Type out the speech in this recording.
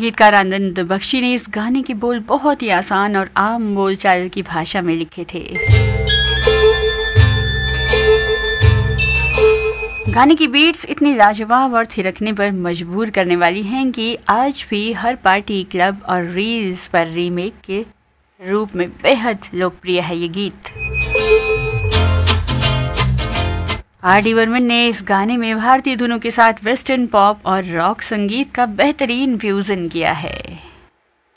गीतकार आनंद बख्शी ने इस गाने के बोल बहुत ही आसान और आम बोलचाल की भाषा में लिखे थे। गाने की बीट्स इतनी लाजवाब और थिरकने पर मजबूर करने वाली हैं कि आज भी हर पार्टी, क्लब और रील्स पर रीमेक के रूप में बेहद लोकप्रिय है ये गीत। आर डी बर्मन ने इस गाने में भारतीय धुनों के साथ वेस्टर्न पॉप और रॉक संगीत का बेहतरीन फ्यूजन किया है।